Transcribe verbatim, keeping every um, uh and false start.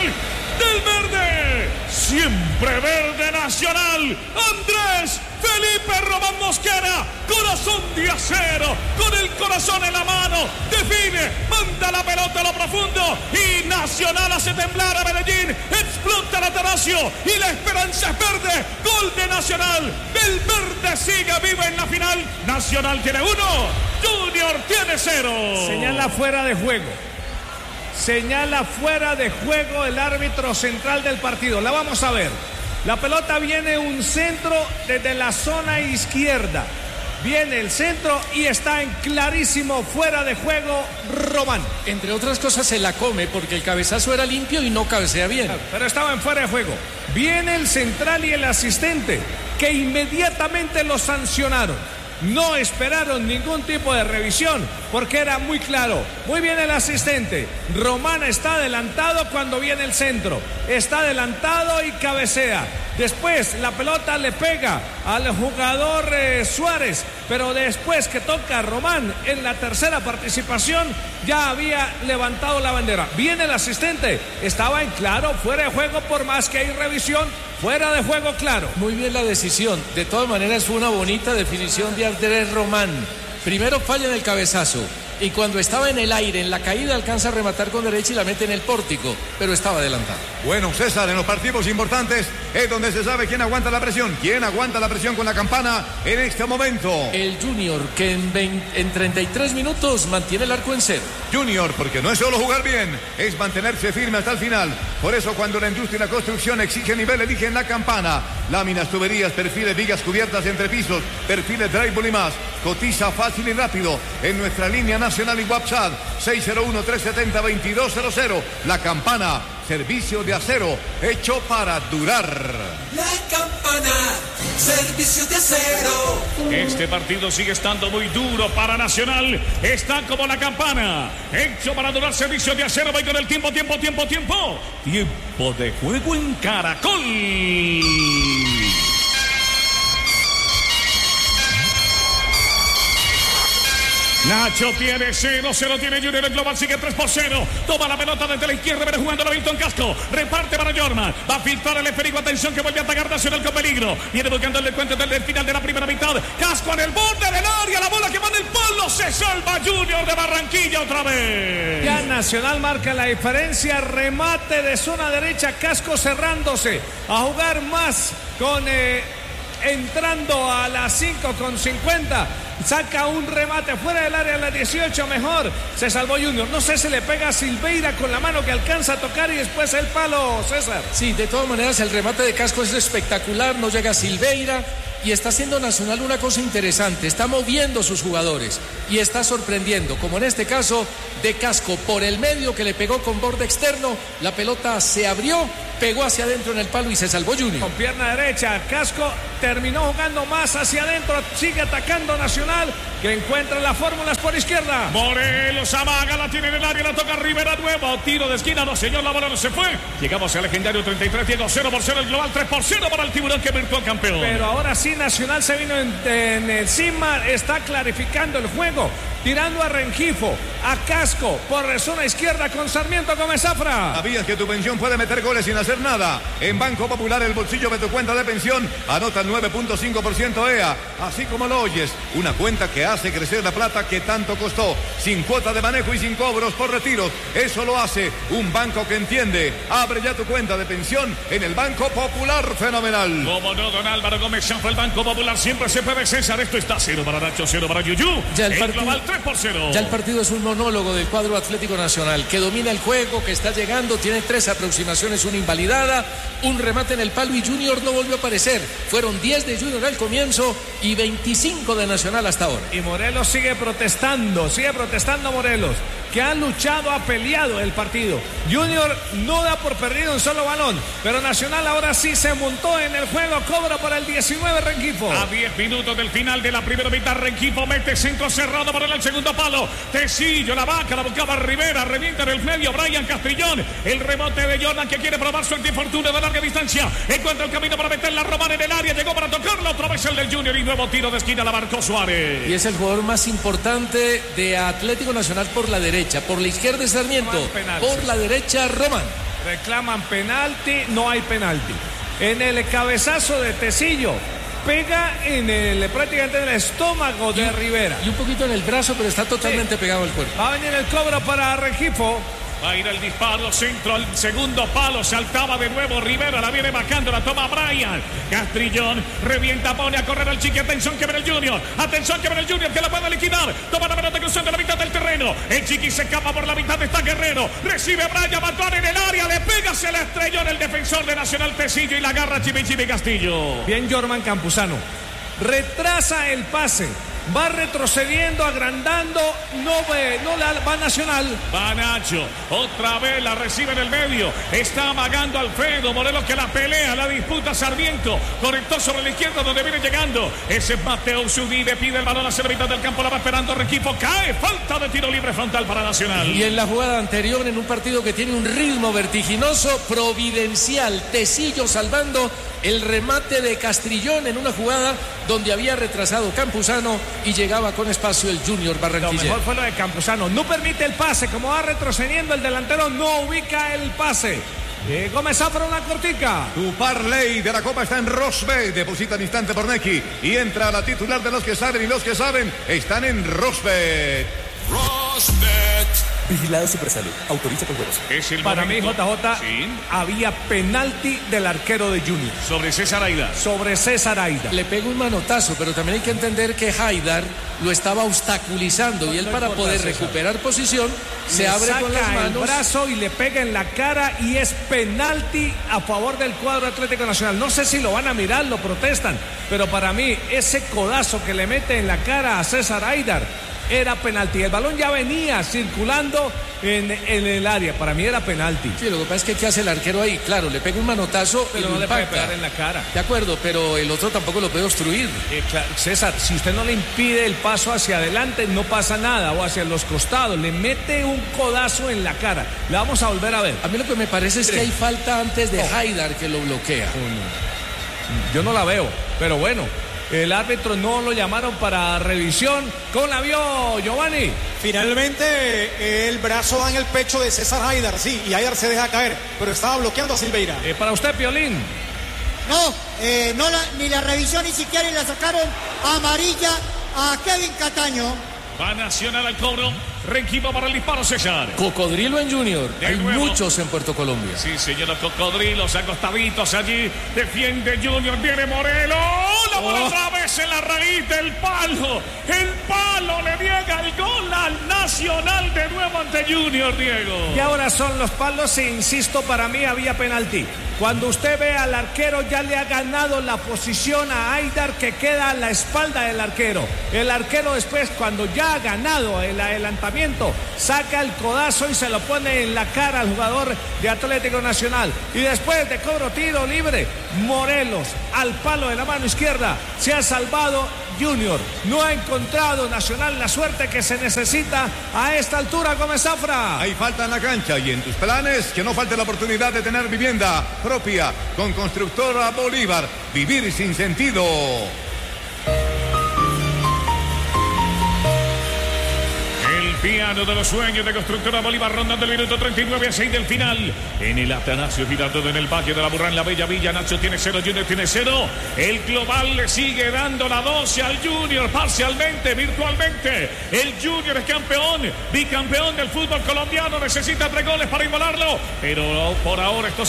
del verde, siempre verde Nacional, Andrés Felipe Román Mosquera, corazón de acero, con el corazón en la mano, define, manda la pelota a lo profundo y Nacional hace temblar a Medellín, explota el Atanasio y la esperanza es verde, gol de Nacional, el verde sigue vivo en la final, Nacional tiene uno, Junior tiene cero. Señala fuera de juego. Señala fuera de juego el árbitro central del partido. La vamos a ver. La pelota viene un centro desde la zona izquierda. Viene el centro y está en clarísimo fuera de juego Román. Entre otras cosas se la come porque el cabezazo era limpio y no cabecea bien. Pero estaba en fuera de juego. Viene el central y el asistente que inmediatamente lo sancionaron. No esperaron ningún tipo de revisión porque era muy claro. Muy bien el asistente. Román está adelantado cuando viene el centro. Está adelantado y cabecea. Después la pelota le pega al jugador eh, Suárez. Pero después que toca a Román en la tercera participación ya había levantado la bandera. Viene el asistente. Estaba en claro, fuera de juego por más que hay revisión. Fuera de juego claro. Muy bien la decisión. De todas maneras fue una bonita definición de Andrés Román. Primero falla en el cabezazo y cuando estaba en el aire, en la caída, alcanza a rematar con derecha y la mete en el pórtico, pero estaba adelantado. Bueno, César, en los partidos importantes es donde se sabe quién aguanta la presión. ¿Quién aguanta la presión con la campana en este momento? El Junior, que en, veinte, en treinta y tres minutos mantiene el arco en cero. Junior, porque no es solo jugar bien, es mantenerse firme hasta el final. Por eso cuando la industria y la construcción exige nivel, eligen la campana. Láminas, tuberías, perfiles, vigas cubiertas entre pisos, perfiles, drywall y más. Cotiza fácil y rápido en nuestra línea nacional y WhatsApp seis cero uno, tres siete cero, dos dos cero cero. La campana, servicio de acero hecho para durar. La campana, servicio de acero. Este partido sigue estando muy duro para Nacional. Está como la campana, hecho para durar, servicio de acero. Va con el tiempo, tiempo, tiempo, tiempo. Tiempo de juego en Caracol. Nacho tiene cero, cero tiene Junior, el global sigue tres por cero. Toma la pelota desde la izquierda, viene jugando la Milton Casco. Reparte para Jorman, va a filtrar el esférico, atención que vuelve a atacar Nacional con peligro. Viene buscando el descuento desde el final de la primera mitad. Casco en el borde del área, la bola que va en el palo, se salva Junior de Barranquilla otra vez. Ya Nacional marca la diferencia, remate de zona derecha, Casco cerrándose, a jugar más con... Eh, entrando a las cinco con cincuenta, saca un remate fuera del área a las dieciocho, mejor, se salvó Junior. No sé si le pega a Silveira con la mano que alcanza a tocar y después el palo, César. Sí, de todas maneras el remate de Casco es espectacular, no llega a Silveira y está haciendo Nacional una cosa interesante, está moviendo sus jugadores y está sorprendiendo, como en este caso de Casco por el medio que le pegó con borde externo, la pelota se abrió, pegó hacia adentro en el palo y se salvó Junior. Con pierna derecha, Casco terminó jugando más hacia adentro, sigue atacando Nacional, que encuentra las fórmulas por izquierda. Morelos amaga, la tiene en el área, la toca Rivera Nuevo, tiro de esquina, no señor, la bola no se fue. Llegamos al legendario treinta y tres, Diego, cero por cero, el global tres por cero para el Tiburón que virtual campeón. Pero ahora sí Nacional se vino en, en encima, está clarificando el juego, tirando a Rengifo, a Casco, por zona izquierda con Sarmiento Gómez Zafra. ¿Sabías que tu pensión puede meter goles sin hacer nada? En Banco Popular el bolsillo de tu cuenta de pensión anota nueve punto cinco por ciento E A, así como lo oyes, una cuenta que hace crecer la plata que tanto costó, sin cuota de manejo y sin cobros por retiros. Eso lo hace un banco que entiende. Abre ya tu cuenta de pensión en el Banco Popular. Fenomenal. Como no, don Álvaro Gómez Zafra, el Banco Popular siempre se puede, César. Esto está cero para Nacho, cero para Yuyu. Ya el, el partido, global tres por cero. Ya el partido es un monólogo del cuadro Atlético Nacional, que domina el juego, que está llegando, tiene tres aproximaciones, una invalidada, un remate en el palo y Junior no volvió a aparecer. Fueron diez de Junior al comienzo y veinticinco de Nacional hasta ahora. Y Morelos sigue protestando, sigue protestando Morelos, que ha luchado, ha peleado el partido. Junior no da por perdido un solo balón, pero Nacional ahora sí se montó en el juego, cobra para el diecinueve Rengifo. A diez minutos del final de la primera mitad, Rengifo mete centro cerrado para el segundo palo. Tecillo, la vaca, la buscaba Rivera, revienta en el medio, Brian Castrillón, el rebote de Jordan que quiere probar su antifortuna de larga distancia, encuentra el camino para meter la Román en el área, llegó para tocarla, otra vez el del Junior y nuevo tiro de esquina, la marcó Suárez. Y es el jugador más importante de Atlético Nacional por la derecha, por la izquierda es Sarmiento, por la derecha Román. Reclaman penalti, no hay penalti. En el cabezazo de Tecillo, pega en el, prácticamente en el estómago de y, Rivera. Y un poquito en el brazo, pero está totalmente sí. pegado al cuerpo. Va a venir el cobro para Rengifo. Va a ir el disparo, centro al segundo palo, saltaba de nuevo Rivera, la viene bajando, la toma Brian. Castrillón, revienta, pone a correr al Chiqui, atención que viene el Junior, atención que viene el Junior, que la puede liquidar, toma la pelota cruzando la mitad del terreno, el Chiqui se escapa por la mitad, está Guerrero, recibe Brian, Batuán en el área, le pega, se la estrelló en el defensor de Nacional Tecillo y la agarra Chimichimi Castillo. Bien Jorman Campuzano, retrasa el pase. Va retrocediendo, agrandando, no ve, no la va Nacional. Va Nacho, otra vez la recibe en el medio. Está amagando Alfredo Morelos que la pelea, la disputa Sarmiento. Conectó sobre la izquierda donde viene llegando. Ese es Mateo Zubide, pide el balón hacia la mitad del campo, la va esperando Rengifo. Cae, falta de tiro libre frontal para Nacional. Y en la jugada anterior, en un partido que tiene un ritmo vertiginoso, providencial, Tecillo salvando el remate de Castrillón en una jugada donde había retrasado Campuzano y llegaba con espacio el Junior Barranquilla. Lo mejor fue lo de Campuzano, no permite el pase, como va retrocediendo el delantero, no ubica el pase. Eh, Gómez Zafra, una cortica. Tu parlay de la Copa está en Rosbet. Deposita al instante por Neki y entra a la titular de los que saben, y los que saben están en Rosbet. Rosbet. Vigilado Supersalud. Autoriza con juegos. Es el Para momento. mí, J J, ¿sí? Había penalti del arquero de Junior. Sobre César Aida. Sobre César Aida. Le pega un manotazo, pero también hay que entender que Haidar lo estaba obstaculizando no, y él no para poder César. recuperar posición se le abre saca con las manos. el brazo y le pega en la cara y es penalti a favor del cuadro Atlético Nacional. No sé si lo van a mirar, lo protestan, pero para mí ese codazo que le mete en la cara a César Aidar era penalti. El balón ya venía circulando en, en el área. Para mí era penalti. Sí, lo que pasa es que ¿qué hace el arquero ahí? Claro, le pega un manotazo, pero no le puede pegar en la cara. De acuerdo, pero el otro tampoco lo puede obstruir. Eh, claro, César, si usted no le impide el paso hacia adelante, no pasa nada, o hacia los costados. Le mete un codazo en la cara. La vamos a volver a ver. A mí lo que me parece es que hay falta antes de oh. Haidar que lo bloquea. Yo no la veo, pero bueno. El árbitro no lo llamaron para revisión. ¿Cómo la vio, Giovanni? Finalmente el brazo va en el pecho de César Haidar, sí, y Haidar se deja caer, pero estaba bloqueando a Silveira. Eh, para usted, Piolín. No, eh, no la, ni la revisión ni siquiera y la sacaron amarilla a Kevin Cataño. Va Nacional al cobro. Rengifo para el disparo, César. Cocodrilo en Junior. De Hay nuevo. muchos en Puerto Colombia. Sí, señor, cocodrilos acostaditos allí. Defiende Junior. Viene Morelos. La bola oh. otra vez en la raíz del palo. El palo le niega el gol al Nacional de nuevo ante Junior, Diego. Y ahora son los palos e insisto, para mí había penalti. Cuando usted ve al arquero, ya le ha ganado la posición a Haidar, que queda a la espalda del arquero. El arquero después, cuando ya ha ganado el adelantamiento, saca el codazo y se lo pone en la cara al jugador de Atlético Nacional. Y después de cobro tiro libre, Morelos al palo de la mano izquierda. Se ha salvado Junior. No ha encontrado Nacional la suerte que se necesita a esta altura, Gómez Zafra. Hay falta en la cancha y en tus planes que no falte la oportunidad de tener vivienda propia con Constructora Bolívar. Vivir sin sentido. Piano de los sueños de Constructora Bolívar, rondando el minuto treinta y nueve a seis del final. En el Atanasio Girardot, en el Valle de la Burrán, la Bella Villa. Nacho tiene cero, Junior tiene cero. El global le sigue dando la doce al Junior, parcialmente, virtualmente. El Junior es campeón, bicampeón del fútbol colombiano. Necesita tres goles para igualarlo, pero por ahora esto